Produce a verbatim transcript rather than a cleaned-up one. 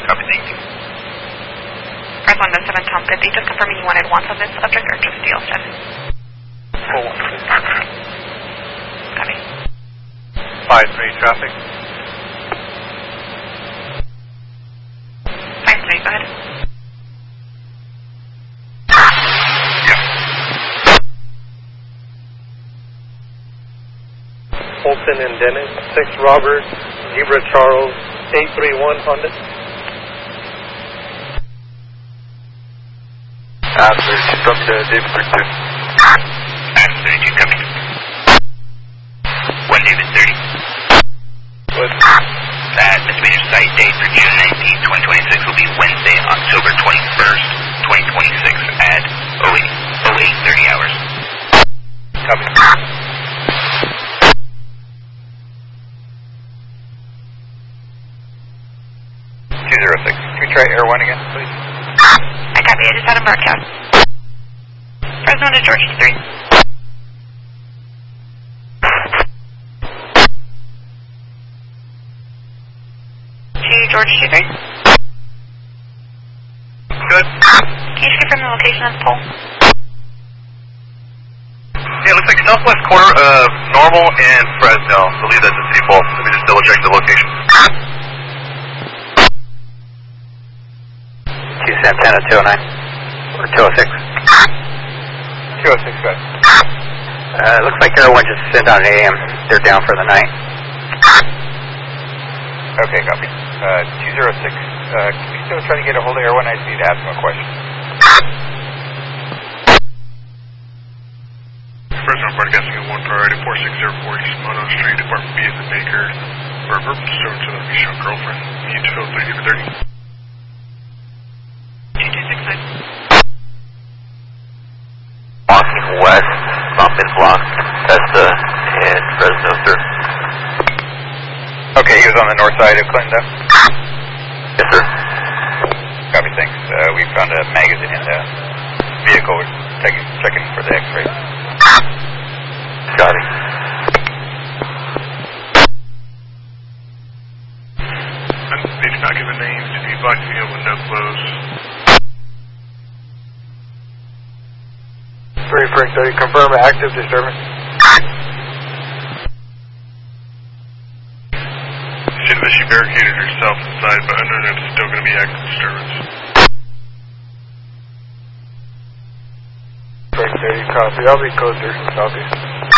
Copy, thank you. Press one to seven Tom fifty, just confirming you wanted once on this subject or just the Olsen. Full one. Copy. five three traffic. five three, go ahead. Olsen and Dennis, six Robert, Zebra Charles, eight three one Honda. Uh, thirty-two, come to David thirty-two. Uh, thirty-two, coming. one David thirty. What? Uh, estimated site date for June nineteenth, twenty twenty-six will be Wednesday, October twenty-first, twenty twenty-six at oh eight thirty hours. Copy. two zero six. Can we try Air one again, please? I copy, I just had him broadcast. Fresno to George three. To George two three. Good. Can you just confirm the location of the pole? Yeah, it looks like southwest corner of Normal and Fresno. I believe that's a city pole. Let me just double check the location. Two Santana two oh nine, or two oh six. two oh six, good. Uh, it looks like Air one just sent out an A M. They're down for the night. Okay, copy. Uh, two zero six. Uh, can we still try to get a hold of Air one? I just need to ask him a question. Fresno broadcasting at one priority, four six zero four East Mono Street, Department B is in Baker. For a verbal disturbance to the Michelle girlfriend. Need to fill thirty for thirty. two two six nine. Walking west, bump in block, Testa, and Fresno, sir. Okay, he was on the north side of Clinton. Yes, sir. Copy, thanks. Uh, we found a magazine in the vehicle. We're checking, checking for the x-ray. Got it. And they did not give a name to be black vehicle window closed. three Frank thirty, confirm active disturbance. She said that she barricaded herself inside, but under it's still going to be active disturbance. Frank thirty, copy. I'll be code through. Copy.